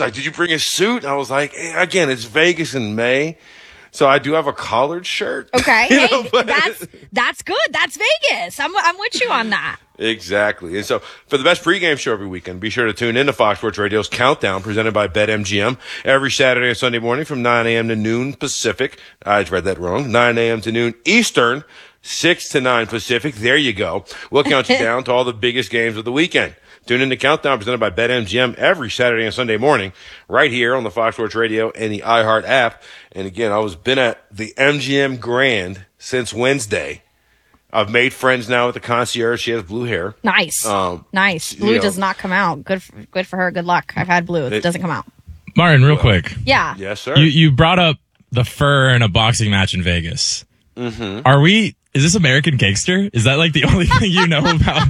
like, did you bring a suit? And I was like, again, it's Vegas in May. So I do have a collared shirt. Okay. Hey, that's good. That's Vegas. I'm with you on that. Exactly. And so for the best pregame show every weekend, be sure to tune in to Fox Sports Radio's Countdown presented by BetMGM every Saturday and Sunday morning from 9 a.m. to noon Pacific. I read that wrong. 9 a.m. to noon Eastern, 6 to 9 Pacific. There you go. We'll count you down to all the biggest games of the weekend. Tune in to Countdown presented by BetMGM every Saturday and Sunday morning right here on the Fox Sports Radio and the iHeart app. And again, been at the MGM Grand since Wednesday. I've made friends now with the concierge. She has blue hair. Nice. Nice. Blue does not come out. Good for her. Good luck. I've had blue. It doesn't come out. Martin, real quick. Yeah. Yes, sir. You brought up the fur in a boxing match in Vegas. Mm-hmm. Is this American Gangster? Is that like the only thing you know about?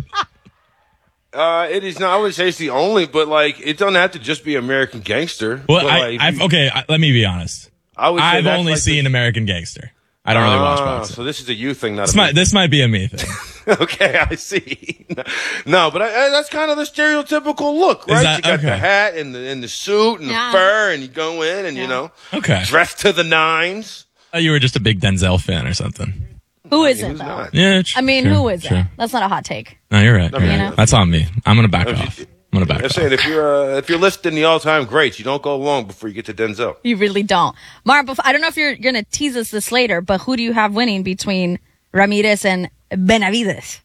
It is not. I would say it's the only, but like it doesn't have to just be American Gangster. Well, let me be honest. I've only like seen American Gangster. I don't really watch boxing. So this is a you thing, not this might be a me thing. Okay, I see. No, but that's kind of the stereotypical look, right? You got the hat and the suit and the fur, and you go in and dressed to the nines. Oh, you were just a big Denzel fan or something. Who isn't, though? Yeah, who isn't? That's not a hot take. No, you're right. That's on me. I'm going to back off. I'm saying if you're listing the all-time greats, you don't go long before you get to Denzel. You really don't. Mark, I don't know if you're going to tease us this later, but who do you have winning between Ramirez and Benavidez?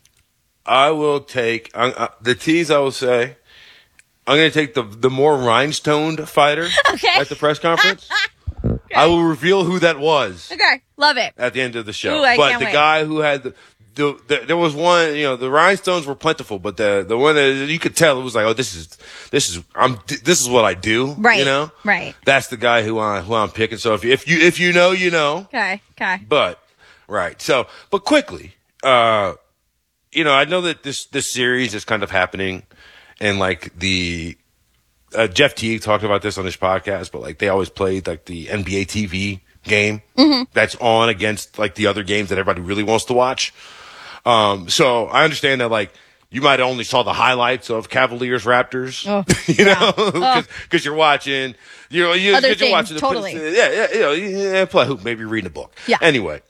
I will take the tease. I will say I'm going to take the more rhinestoned fighter at the press conference. Okay. I will reveal who that was. Okay, love it. At the end of the show. Ooh, but the guy who had there was one, the rhinestones were plentiful, but the one that you could tell it was like, oh, this is what I do. Right. Right. That's the guy who I'm picking. So if you know, you know. Okay. But right. So, but quickly, I know that this series is kind of happening, and like the. Jeff Teague talked about this on his podcast, but like they always played like the NBA TV game that's on against like the other games that everybody really wants to watch. So I understand that like you might have only saw the highlights of Cavaliers Raptors, because you're watching, you're watching totally. Play hoop, maybe reading a book. Yeah. Anyway,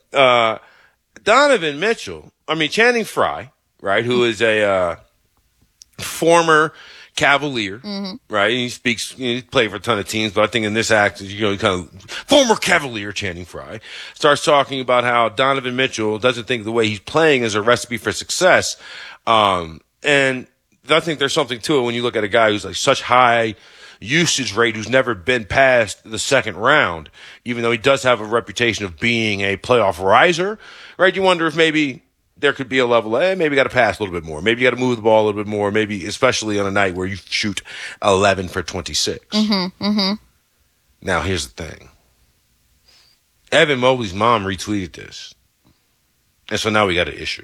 Channing Frye, right, who is a former Cavalier, right? He played for a ton of teams, but I think in this act, kind of former Cavalier Channing Frye starts talking about how Donovan Mitchell doesn't think the way he's playing is a recipe for success. And I think there's something to it when you look at a guy who's like such high usage rate, who's never been past the second round, even though he does have a reputation of being a playoff riser, right? You wonder if maybe there could be a level, maybe you got to pass a little bit more. Maybe you got to move the ball a little bit more. Maybe, especially on a night where you shoot 11 for 26. Now, here's the thing. Evan Mobley's mom retweeted this. And so now we got an issue.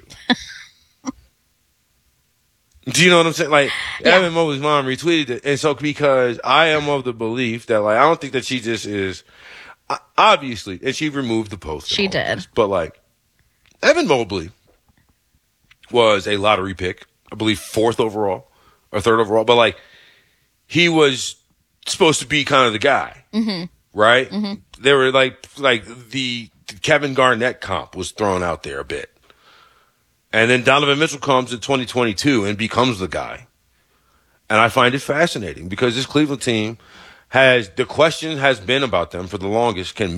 Do you know what I'm saying? Like, Evan Mobley's mom retweeted it. And so because I am of the belief that, like, I don't think that she just is, obviously, and she removed the post. She did. But, like, Evan Mobley was a lottery pick, I believe 4th overall or 3rd overall. But, like, he was supposed to be kind of the guy, right? They were, like the Kevin Garnett comp was thrown out there a bit. And then Donovan Mitchell comes in 2022 and becomes the guy. And I find it fascinating because this Cleveland team the question has been about them for the longest. Can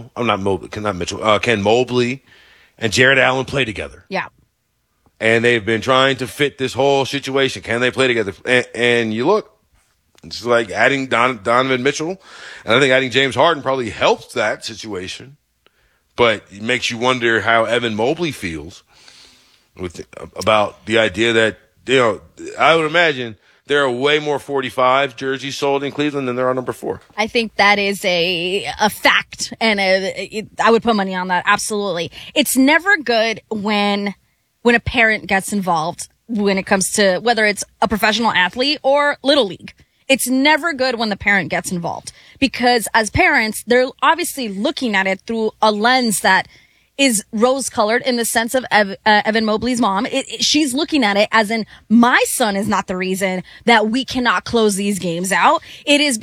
Mobley and Jared Allen play together? Yeah. And they've been trying to fit this whole situation. Can they play together? And you look, it's like adding Donovan Mitchell. And I think adding James Harden probably helps that situation. But it makes you wonder how Evan Mobley feels about the idea that, I would imagine there are way more 45 jerseys sold in Cleveland than there are number 4. I think that is a fact. And I would put money on that. Absolutely. It's never good when a parent gets involved when it comes to whether it's a professional athlete or little league. It's never good when the parent gets involved because as parents, they're obviously looking at it through a lens that is rose-colored in the sense of Evan Mobley's mom. She's looking at it as in, my son is not the reason that we cannot close these games out. It is